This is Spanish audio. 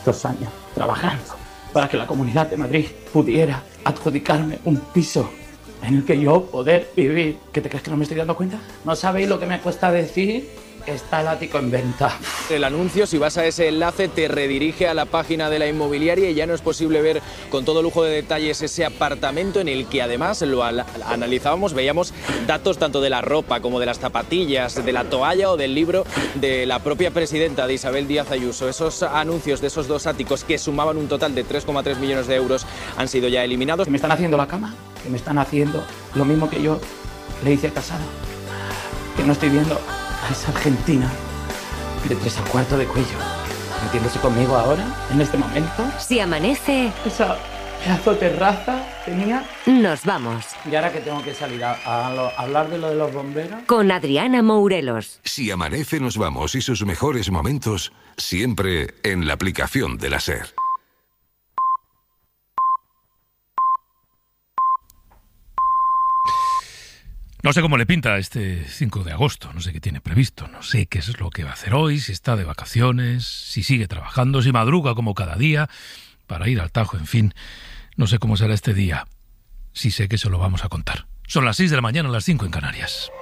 estos años trabajando para que la Comunidad de Madrid pudiera adjudicarme un piso en el que yo poder vivir. ¿Qué te crees que no me estoy dando cuenta? ¿No sabéis lo que me cuesta decir? Está el ático en venta. El anuncio, si vas a ese enlace, te redirige a la página de la inmobiliaria y ya no es posible ver con todo lujo de detalles ese apartamento en el que además lo analizábamos, veíamos datos tanto de la ropa como de las zapatillas, de la toalla o del libro de la propia presidenta, de Isabel Díaz Ayuso. Esos anuncios de esos dos áticos que sumaban un total de 3,3 millones de euros han sido ya eliminados. Que me están haciendo la cama, que me están haciendo lo mismo que yo le hice a Casado, que no estoy viendo a esa argentina de 3 1/4 de cuello metiéndose conmigo ahora, en este momento. Si amanece, Esa pedazo de terraza tenía. nos vamos. Y ahora que tengo que salir a hablar de lo de los bomberos. Con Adriana Mourelos. Si amanece, nos vamos, y sus mejores momentos siempre en la aplicación de la SER. No sé cómo le pinta este 5 de agosto, no sé qué tiene previsto, no sé qué es lo que va a hacer hoy, si está de vacaciones, si sigue trabajando, si madruga como cada día para ir al Tajo, en fin, no sé cómo será este día. Sí sé que se lo vamos a contar. Son las 6 de la mañana, las 5 en Canarias.